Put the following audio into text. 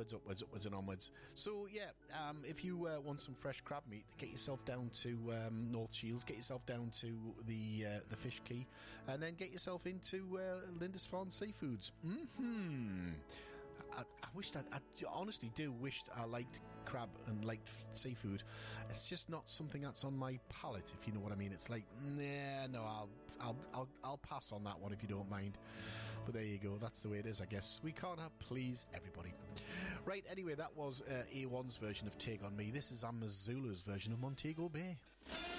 upwards, and onwards. So yeah, if you want some fresh crab meat, get yourself down to North Shields, get yourself down to the Fish Quay, and then get yourself into Lindisfarne Seafoods. I wish that I honestly do wish I liked crab and liked seafood. It's just not something that's on my palate, if you know what I mean. It's like, nah, no, I'll pass on that one if you don't mind. But there you go, that's the way it is, I guess. We can't please everybody. Right, anyway, that was A1's version of Take On Me. This is Amazulu's version of Montego Bay.